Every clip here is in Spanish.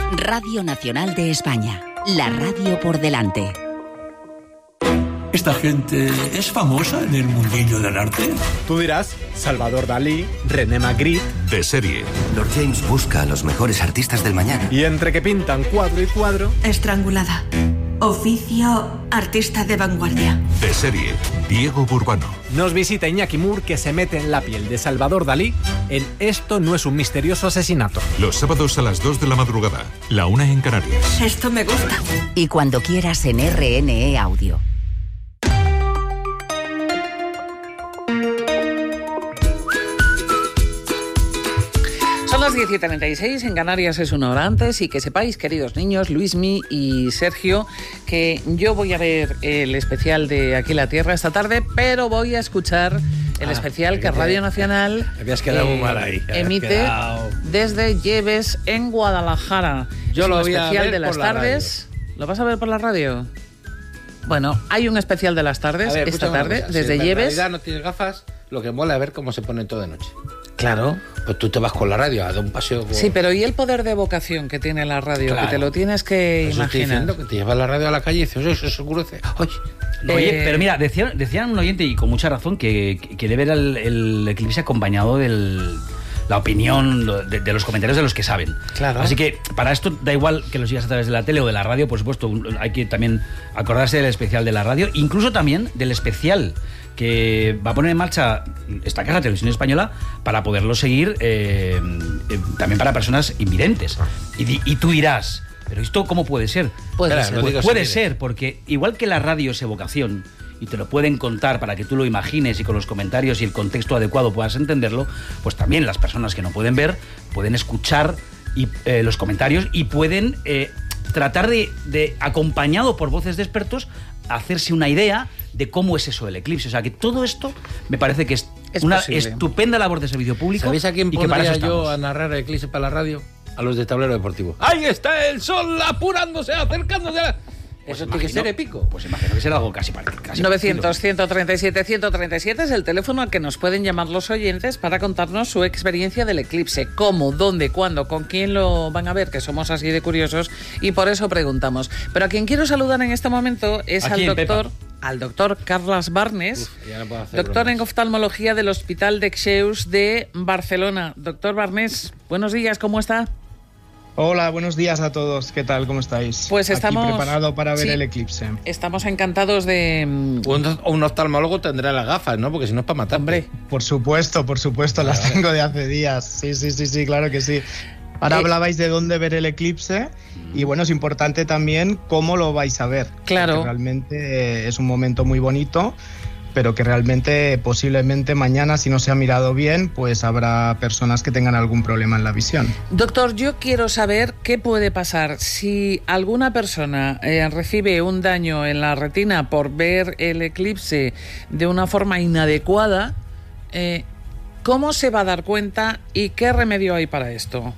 Radio Nacional de España, la radio por delante. ¿Esta gente es famosa en el mundillo del arte? Tú dirás, Salvador Dalí, René Magritte. De serie. Lord James busca a los mejores artistas del mañana. Y entre que pintan cuadro y cuadro... Estrangulada. Oficio artista de vanguardia. De serie. Diego Burbano. Nos visita Iñaki Mur, que se mete en la piel de Salvador Dalí en Esto no es un misterioso asesinato. Los sábados a las 2 de la madrugada, la 1 en Canarias. Esto me gusta. Y cuando quieras en RNE Audio. Son las 10:36, en Canarias es una hora antes, y que sepáis, queridos niños, Luismi y Sergio, que yo voy a ver el especial de Aquí la Tierra esta tarde, pero voy a escuchar el especial que Radio Nacional emite desde Lleves, en Guadalajara. Yo lo voy especial a ver de las por la tardes. ¿Lo vas a ver por la radio? Bueno, hay un especial de las tardes esta tarde, desde Lleves. Si en realidad no tienes gafas, lo que mola es ver cómo se pone todo de noche. Claro. Pues tú te vas con la radio a dar un paseo. Sí, pero ¿y el poder de evocación que tiene la radio? Claro. Que te lo tienes que Eso imaginar. estoy diciendo, que te llevas la radio a la calle y dices, eso se oscurece. Oye, pero mira, decían un oyente, y con mucha razón, que debe ver el eclipse acompañado de la opinión, de los comentarios de los que saben. Claro. Así que para esto da igual que lo sigas a través de la tele o de la radio, por supuesto, hay que también acordarse del especial de la radio, incluso también del especial que va a poner en marcha esta casa, Televisión Española, para poderlo seguir también para personas invidentes. Y tú dirás, ¿pero esto cómo puede ser? Puede ser, porque igual que la radio es evocación, y te lo pueden contar para que tú lo imagines y con los comentarios y el contexto adecuado puedas entenderlo, pues también las personas que no pueden ver pueden escuchar los comentarios y pueden tratar de, acompañado por voces de expertos, hacerse una idea de cómo es eso del eclipse. O sea, que todo esto me parece que es una posible. Estupenda labor de servicio público. ¿Sabéis a quién y que para pondría eso yo estamos. a narrar el eclipse para la radio? A los de Tablero Deportivo. ¡Ahí está el sol apurándose, acercándose! Eso tiene que ser épico. Pues imagino que será algo casi parecido. 900-137-137 es el teléfono al que nos pueden llamar los oyentes para contarnos su experiencia del eclipse. ¿Cómo? ¿Dónde? ¿Cuándo? ¿Con quién lo van a ver? Que somos así de curiosos y por eso preguntamos. Pero a quien quiero saludar en este momento es al doctor Carles Barnes, doctor en oftalmología del Hospital d'Exeus de Barcelona. Doctor Barnes, buenos días, ¿cómo está? Hola, buenos días a todos. ¿Qué tal? ¿Cómo estáis? Pues estamos... Aquí preparado para ver el eclipse. Estamos encantados de... Un oftalmólogo tendrá las gafas, ¿no? Porque si no es para matar. Hombre. Por supuesto, las tengo de hace días. Sí, claro que sí. Ahora hablabais de dónde ver el eclipse y bueno, es importante también cómo lo vais a ver. Claro. Porque realmente es un momento muy bonito, pero que realmente posiblemente mañana, si no se ha mirado bien, pues habrá personas que tengan algún problema en la visión. Doctor, yo quiero saber qué puede pasar si alguna persona recibe un daño en la retina por ver el eclipse de una forma inadecuada. ¿Cómo se va a dar cuenta y qué remedio hay para esto?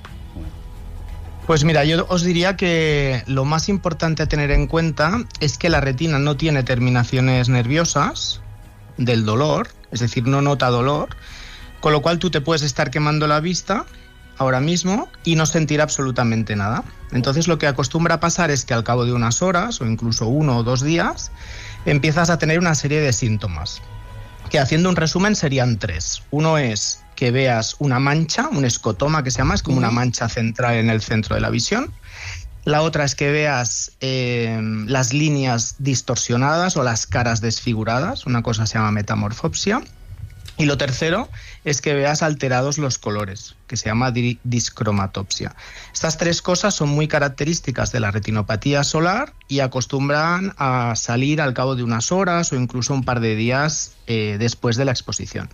Pues mira, yo os diría que lo más importante a tener en cuenta es que la retina no tiene terminaciones nerviosas del dolor, es decir, no nota dolor, con lo cual tú te puedes estar quemando la vista ahora mismo y no sentir absolutamente nada. Entonces lo que acostumbra a pasar es que al cabo de unas horas o incluso 1 o 2 días empiezas a tener una serie de síntomas, que haciendo un resumen serían 3. Uno es que veas una mancha, un escotoma que se llama, es como una mancha central en el centro de la visión. La otra es que veas las líneas distorsionadas o las caras desfiguradas, una cosa se llama metamorfopsia. Y lo tercero es que veas alterados los colores, que se llama discromatopsia. Estas 3 cosas son muy características de la retinopatía solar y acostumbran a salir al cabo de unas horas o incluso un par de días después de la exposición.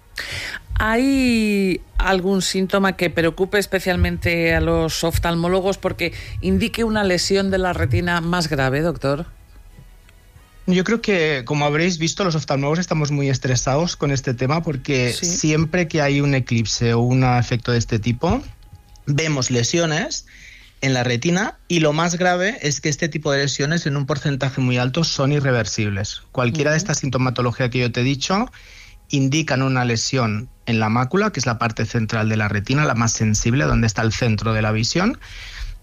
¿Hay algún síntoma que preocupe especialmente a los oftalmólogos porque indique una lesión de la retina más grave, doctor? Yo creo que, como habréis visto, los oftalmólogos estamos muy estresados con este tema porque siempre que hay un eclipse o un efecto de este tipo, vemos lesiones en la retina y lo más grave es que este tipo de lesiones en un porcentaje muy alto son irreversibles. Cualquiera de esta sintomatología que yo te he dicho indican una lesión en la mácula, que es la parte central de la retina, la más sensible, donde está el centro de la visión,